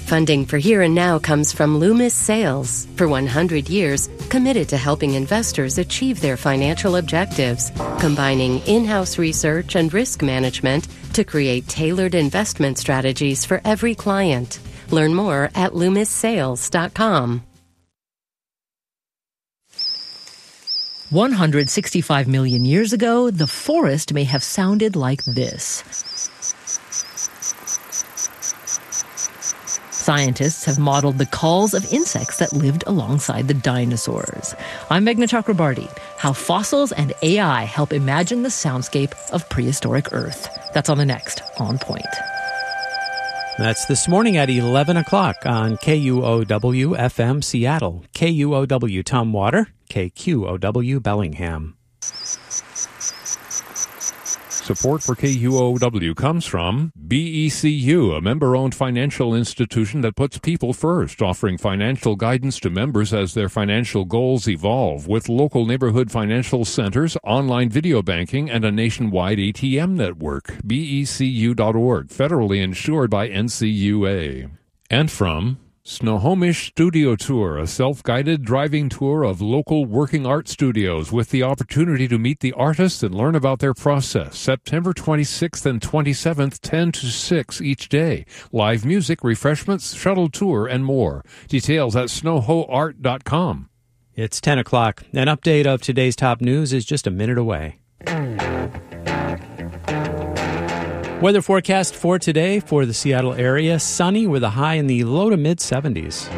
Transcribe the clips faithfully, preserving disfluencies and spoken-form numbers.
Funding for Here and Now comes from Loomis Sales. For one hundred years, committed to helping investors achieve their financial objectives, combining in-house research and risk management to create tailored investment strategies for every client. Learn more at loomis sales dot com. one hundred sixty-five million years ago, the forest may have sounded like this. Scientists have modeled the calls of insects that lived alongside the dinosaurs. I'm Meghna Chakrabarty. How fossils and A I help imagine the soundscape of prehistoric Earth. That's on the next On Point. That's this morning at eleven o'clock on K U O W F M Seattle, K U O W Tumwater, K Q O W Bellingham. Support for K U O W comes from B E C U, a member-owned financial institution that puts people first, offering financial guidance to members as their financial goals evolve, with local neighborhood financial centers, online video banking, and a nationwide A T M network. B E C U dot org, federally insured by N C U A. And from Snohomish Studio Tour, a self-guided driving tour of local working art studios with the opportunity to meet the artists and learn about their process. September twenty-sixth and twenty-seventh, ten to six each day. Live music, refreshments, shuttle tour, and more. Details at snow ho art dot com. It's ten o'clock. An update of today's top news is just a minute away. Weather forecast for today for the Seattle area, sunny with a high in the low to mid seventies.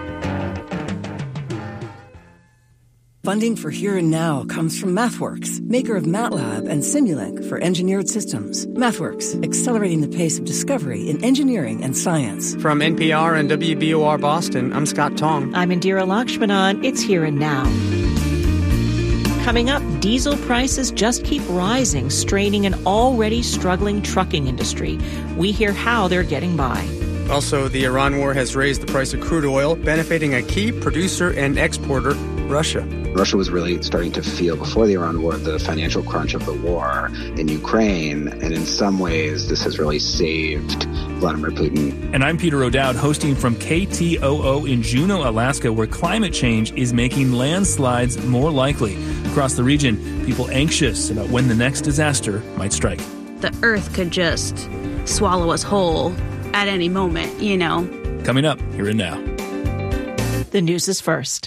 Funding for Here and Now comes from MathWorks, maker of MATLAB and Simulink for engineered systems. MathWorks, accelerating the pace of discovery in engineering and science. From N P R and W B O R Boston, I'm Scott Tong. I'm Indira Lakshmanan. It's Here and Now. Coming up, diesel prices just keep rising, straining an already struggling trucking industry. We hear how they're getting by. Also, the Iran war has raised the price of crude oil, benefiting a key producer and exporter, Russia. Russia was really starting to feel, before the Iran war, the financial crunch of the war in Ukraine. And in some ways, this has really saved Vladimir Putin. And I'm Peter O'Dowd, hosting from K T O O in Juneau, Alaska, where climate change is making landslides more likely. Across the region, people anxious about when the next disaster might strike. The earth could just swallow us whole at any moment, you know. Coming up, Here and Now. The news is first.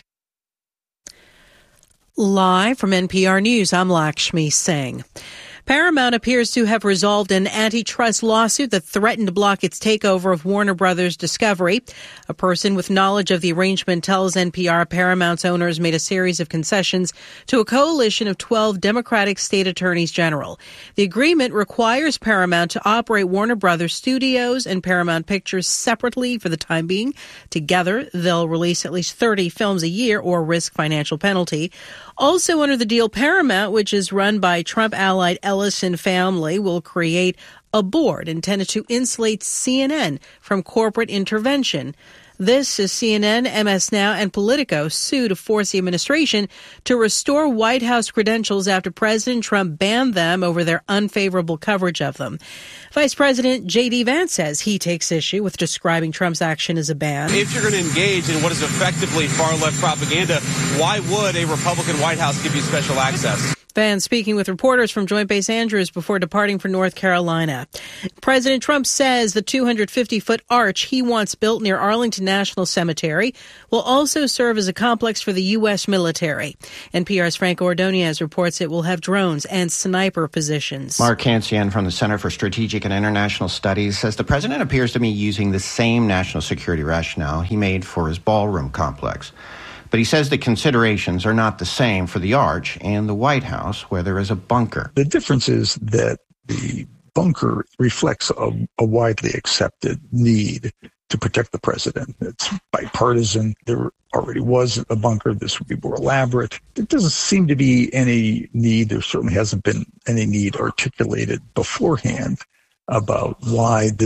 Live from N P R News, I'm Lakshmi Singh. Paramount appears to have resolved an antitrust lawsuit that threatened to block its takeover of Warner Brothers Discovery. A person with knowledge of the arrangement tells N P R Paramount's owners made a series of concessions to a coalition of twelve Democratic state attorneys general. The agreement requires Paramount to operate Warner Brothers Studios and Paramount Pictures separately for the time being. Together, they'll release at least thirty films a year or risk financial penalty. Also under the deal, Paramount, which is run by Trump-allied Ellison family, will create a board intended to insulate C N N from corporate intervention. This is C N N, M S Now, and Politico sue to force the administration to restore White House credentials after President Trump banned them over their unfavorable coverage of them. Vice President J D. Vance says he takes issue with describing Trump's action as a ban. If you're going to engage in what is effectively far-left propaganda, why would a Republican White House give you special access? Vance speaking with reporters from Joint Base Andrews before departing for North Carolina. President Trump says the two hundred fifty foot arch he wants built near Arlington National Cemetery will also serve as a complex for the U S military. N P R's Frank Ordonez reports it will have drones and sniper positions. Mark Cancian from the Center for Strategic and International Studies says the president appears to be using the same national security rationale he made for his ballroom complex. But he says the considerations are not the same for the Arch and the White House, where there is a bunker. The difference is that the bunker reflects a, a widely accepted need to protect the president. It's bipartisan. There already was a bunker. This would be more elaborate. There doesn't seem to be any need. There certainly hasn't been any need articulated beforehand about why this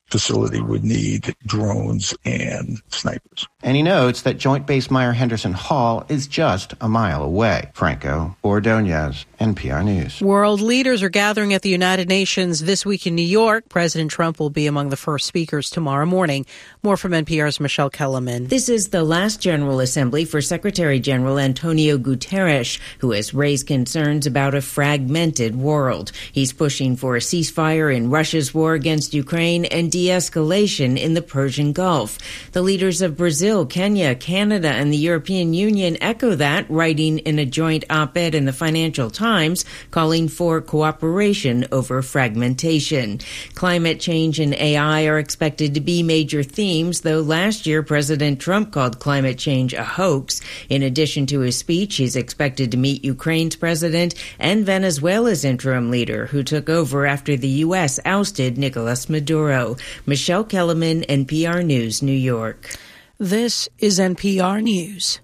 facility would need drones and snipers. And he notes that Joint Base Meyer-Henderson Hall is just a mile away. Franco Ordonez, N P R News. World leaders are gathering at the United Nations this week in New York. President Trump will be among the first speakers tomorrow morning. More from N P R's Michelle Kellerman. This is the last General Assembly for Secretary General Antonio Guterres, who has raised concerns about a fragmented world. He's pushing for a ceasefire in Russia's war against Ukraine and de-escalation in the Persian Gulf. The leaders of Brazil, Kenya, Canada, and the European Union echo that, writing in a joint op-ed in the Financial Times, calling for cooperation over fragmentation. Climate change and A I are expected to be major themes, though last year President Trump called climate change a hoax. In addition to his speech, he's expected to meet Ukraine's president and Venezuela's interim leader, who took over after the U S ousted Nicolas Maduro. Michelle Kellerman, N P R News, New York. This is N P R News.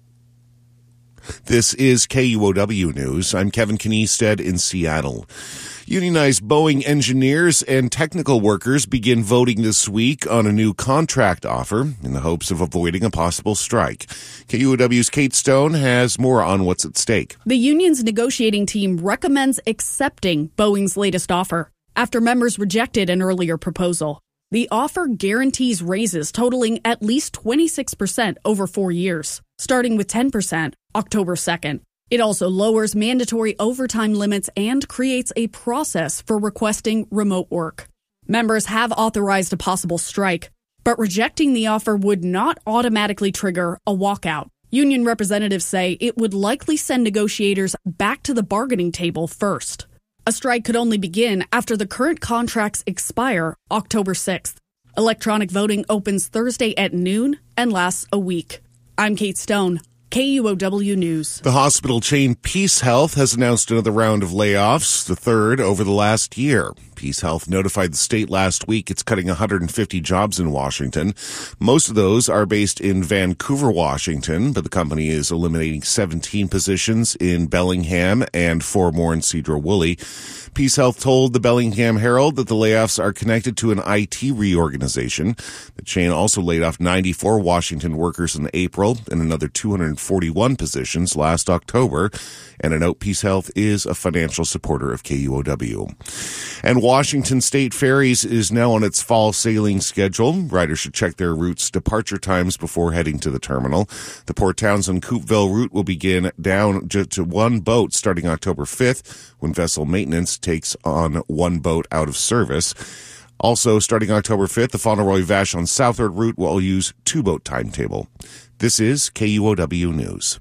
This is K U O W News. I'm Kevin Kniested in Seattle. Unionized Boeing engineers and technical workers begin voting this week on a new contract offer in the hopes of avoiding a possible strike. K U O W's Kate Stone has more on what's at stake. The union's negotiating team recommends accepting Boeing's latest offer after members rejected an earlier proposal. The offer guarantees raises totaling at least twenty-six percent over four years, starting with ten percent October second. It also lowers mandatory overtime limits and creates a process for requesting remote work. Members have authorized a possible strike, but rejecting the offer would not automatically trigger a walkout. Union representatives say it would likely send negotiators back to the bargaining table first. A strike could only begin after the current contracts expire October sixth. Electronic voting opens Thursday at noon and lasts a week. I'm Kate Stone, K U O W News. The hospital chain Peace Health has announced another round of layoffs, the third over the last year. Peace Health notified the state last week it's cutting one hundred fifty jobs in Washington. Most of those are based in Vancouver, Washington, but the company is eliminating seventeen positions in Bellingham and four more in Cedar-Woolley. Peace Health told the Bellingham Herald that the layoffs are connected to an I T reorganization. The chain also laid off ninety-four Washington workers in April and another two hundred forty-one positions last October. And a note, Peace Health is a financial supporter of K U O W. And Washington State Ferries is now on its fall sailing schedule. Riders should check their route's departure times before heading to the terminal. The Port Townsend-Coupeville route will begin down to one boat starting October fifth, when vessel maintenance takes on one boat out of service. Also, starting October fifth, the Fauntleroy-Vashon Southward route will use two-boat timetable. This is K U O W News.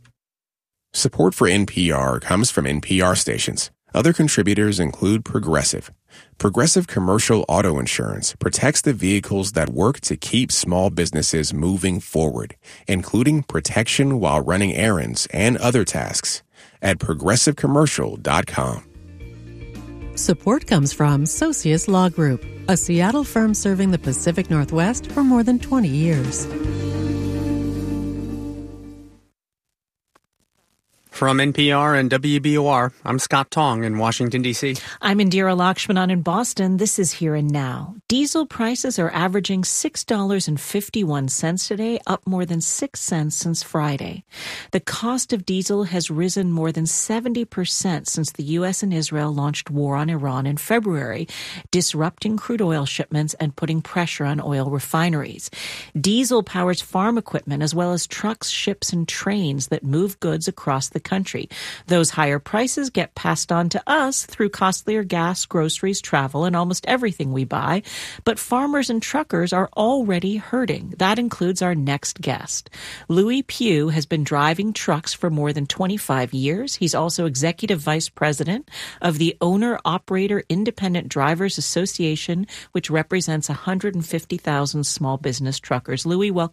Support for N P R comes from N P R stations. Other contributors include Progressive. Progressive Commercial Auto Insurance protects the vehicles that work to keep small businesses moving forward, including protection while running errands and other tasks. At progressive commercial dot com. Support comes from Socius Law Group, a Seattle firm serving the Pacific Northwest for more than twenty years. From N P R and W B O R, I'm Scott Tong in Washington, D C. I'm Indira Lakshmanan in Boston. This is Here and Now. Diesel prices are averaging six dollars and fifty-one cents today, up more than six cents since Friday. The cost of diesel has risen more than seventy percent since the U S and Israel launched war on Iran in February, disrupting crude oil shipments and putting pressure on oil refineries. Diesel powers farm equipment as well as trucks, ships, and trains that move goods across the country. Those higher prices get passed on to us through costlier gas, groceries, travel, and almost everything we buy. But farmers and truckers are already hurting. That includes our next guest. Louis Pugh has been driving trucks for more than twenty-five years. He's also executive vice president of the Owner-Operator Independent Drivers Association, which represents one hundred fifty thousand small business truckers. Louis, welcome